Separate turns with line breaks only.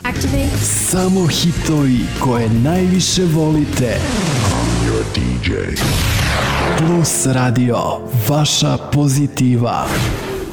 Activate.
Samo hitovi koje najviše volite.
I'm your DJ.
Plus Radio, vaša pozitiva.